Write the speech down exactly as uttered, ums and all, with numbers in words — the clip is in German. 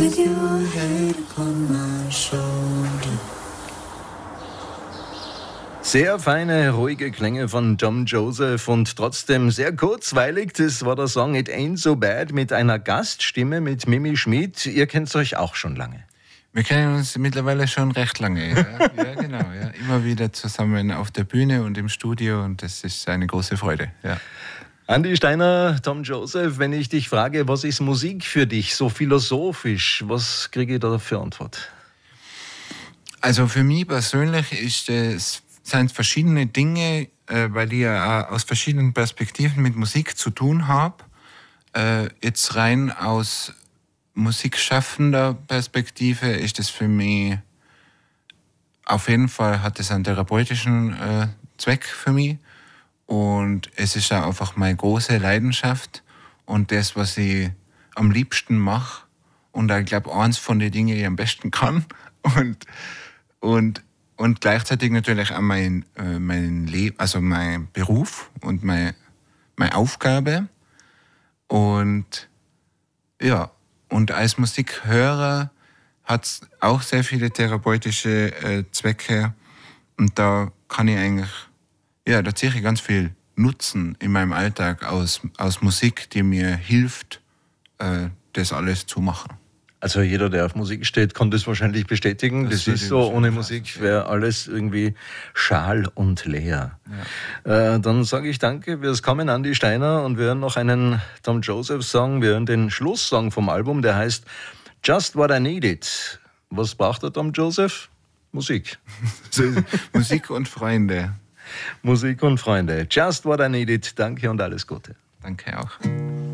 with your head upon my shoulder. Sehr feine, ruhige Klänge von Tom Joseph und trotzdem sehr kurzweilig. Das war der Song It Ain't So Bad mit einer Gaststimme mit Mimi Schmid. Ihr kennt euch auch schon lange. Wir kennen uns mittlerweile schon recht lange. Ja, ja genau. Ja. Immer wieder zusammen auf der Bühne und im Studio und das ist eine große Freude. Ja. Andi Steiner, Tom Joseph, wenn ich dich frage, was ist Musik für dich, so philosophisch, was kriege ich da für Antwort? Also für mich persönlich ist es sind verschiedene Dinge, äh, weil ich ja aus verschiedenen Perspektiven mit Musik zu tun habe. Äh, jetzt rein aus musikschaffender Perspektive ist es für mich auf jeden Fall, hat es einen therapeutischen äh, Zweck für mich und es ist auch einfach meine große Leidenschaft und das, was ich am liebsten mache und ich glaube, eins von den Dingen, die ich am besten kann und, und Und gleichzeitig natürlich auch mein, äh, mein Leben, also mein Beruf und mein, meine Aufgabe. Und ja, und als Musikhörer hat es auch sehr viele therapeutische äh, Zwecke. Und da kann ich eigentlich, ja, da ziehe ich ganz viel Nutzen in meinem Alltag aus, aus Musik, die mir hilft, äh, das alles zu machen. Also jeder, der auf Musik steht, kann das wahrscheinlich bestätigen. Das, das ist so, ohne Musik wäre alles irgendwie schal und leer. Ja. Äh, dann sage ich danke fürs Kommen, Andi Steiner, und wir hören noch einen Tom Joseph-Song. Wir hören den Schlusssong vom Album, der heißt Just What I Needed. Was braucht der Tom Joseph? Musik. Musik und Freunde. Musik und Freunde. Just What I Needed. Danke und alles Gute. Danke auch.